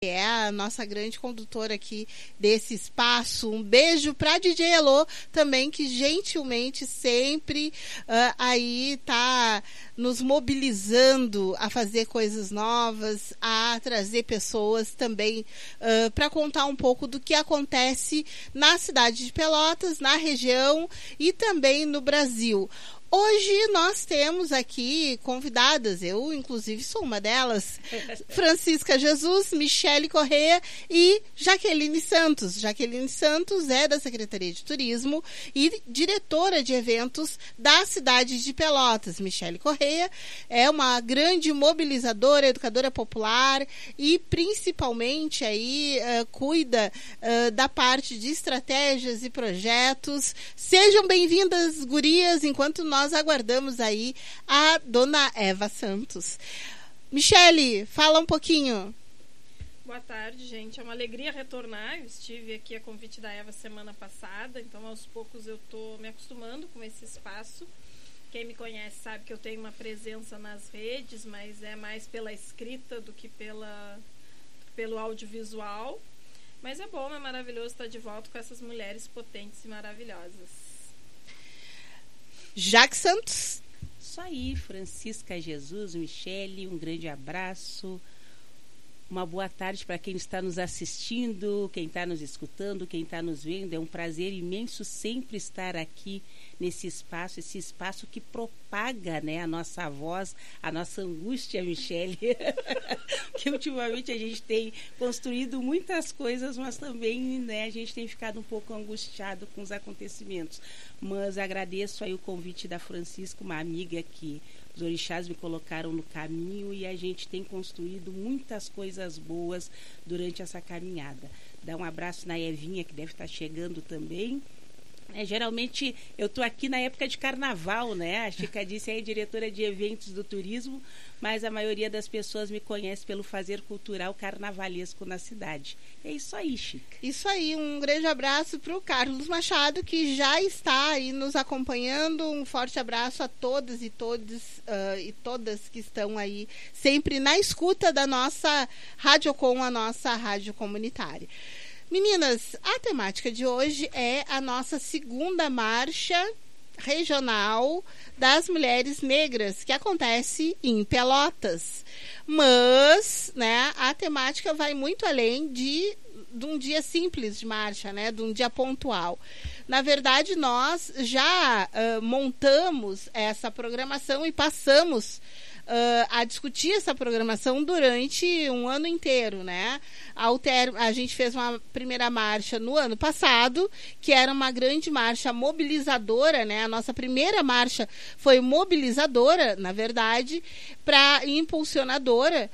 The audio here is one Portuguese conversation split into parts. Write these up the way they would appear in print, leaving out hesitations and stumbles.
é a nossa grande condutora aqui desse espaço. Um beijo para DJ Elô também, que gentilmente sempre aí tá nos mobilizando a fazer coisas novas, a trazer pessoas também para contar um pouco do que acontece na cidade de Pelotas, na região e também no Brasil. Hoje nós temos aqui convidadas, eu inclusive sou uma delas, Francisca Jesus, Michele Correia e Jaqueline Santos. Jaqueline Santos é da Secretaria de Turismo e diretora de eventos da cidade de Pelotas. Michele Correia é uma grande mobilizadora, educadora popular e principalmente aí cuida da parte de estratégias e projetos. Sejam bem-vindas, gurias, enquanto nós aguardamos aí a dona Eva Santos. Michele, fala um pouquinho. Boa tarde, gente. É uma alegria retornar. Eu estive aqui a convite da Eva semana passada, então aos poucos eu estou me acostumando com esse espaço. Quem me conhece sabe que eu tenho uma presença nas redes, mas é mais pela escrita do que pelo audiovisual. Mas é bom, é maravilhoso estar de volta com essas mulheres potentes e maravilhosas. Jaque Santos. Isso aí, Francisca Jesus, Michele, um grande abraço. Uma boa tarde para quem está nos assistindo, quem está nos escutando, quem está nos vendo. É um prazer imenso sempre estar aqui nesse espaço, esse espaço que propaga, né, a nossa voz, a nossa angústia, Michele. Que ultimamente a gente tem construído muitas coisas, mas também, né, a gente tem ficado um pouco angustiado com os acontecimentos. Mas agradeço aí o convite da Francisca, uma amiga que os orixás me colocaram no caminho e a gente tem construído muitas coisas boas durante essa caminhada. Dá um abraço na Evinha, que deve estar chegando também. Geralmente eu estou aqui na época de carnaval, né? A Chica disse aí, diretora de eventos do turismo, mas a maioria das pessoas me conhece pelo fazer cultural carnavalesco na cidade. É isso aí, Chica. Isso aí, um grande abraço para o Carlos Machado, que já está aí nos acompanhando. Um forte abraço a todas e todos e todas que estão aí sempre na escuta da nossa Radiocom, a nossa rádio comunitária. Meninas, a temática de hoje é a nossa segunda marcha regional das mulheres negras, que acontece em Pelotas. Mas, né, a temática vai muito além de um dia simples de marcha, né, de um dia pontual. Na verdade, nós já montamos essa programação e passamos a discutir essa programação durante um ano inteiro, né? A gente fez uma primeira marcha no ano passado, que era uma grande marcha mobilizadora, né? A nossa primeira marcha foi mobilizadora, na verdade, para impulsionadora,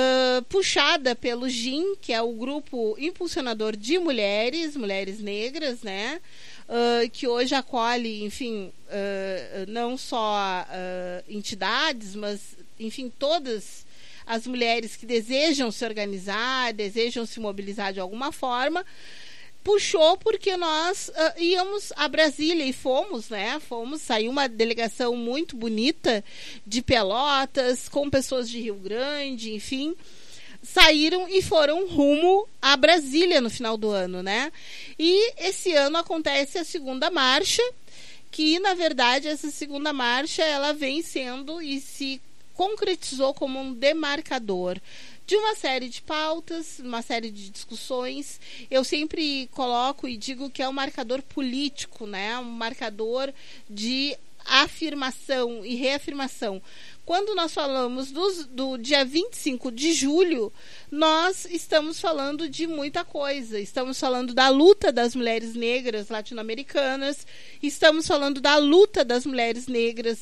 puxada pelo GIM, que é o grupo impulsionador de mulheres negras, né? Que hoje acolhe, enfim, não só entidades, mas, enfim, todas as mulheres que desejam se organizar, desejam se mobilizar de alguma forma. Puxou porque nós íamos a Brasília e fomos, né? Saiu uma delegação muito bonita de Pelotas, com pessoas de Rio Grande, enfim. Saíram e foram rumo a Brasília no final do ano, né? E esse ano acontece a segunda marcha, que, na verdade, essa segunda marcha, ela vem sendo e se concretizou como um demarcador de uma série de pautas, uma série de discussões. Eu sempre coloco e digo que é um marcador político, né? Um marcador de afirmação e reafirmação. Quando nós falamos do dia 25 de julho, nós estamos falando de muita coisa. Estamos falando da luta das mulheres negras latino-americanas, estamos falando da luta das mulheres negras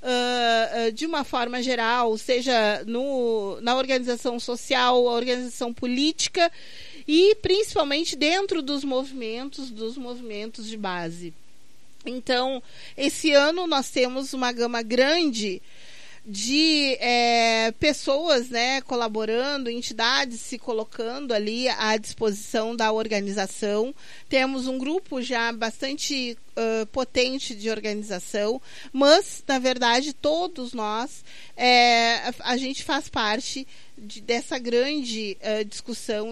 de uma forma geral, seja na organização social, a organização política e principalmente dentro dos movimentos de base. Então, esse ano nós temos uma gama grande de pessoas, né, colaborando, entidades se colocando ali à disposição da organização. Temos um grupo já bastante potente de organização, mas, na verdade, todos nós, a gente faz parte dessa grande discussão